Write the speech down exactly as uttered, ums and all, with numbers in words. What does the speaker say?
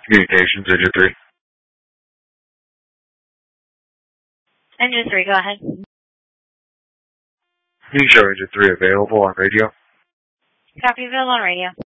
Communications, Engine three. Engine three, go ahead. Can you show Engine three available on radio? Copy available on radio.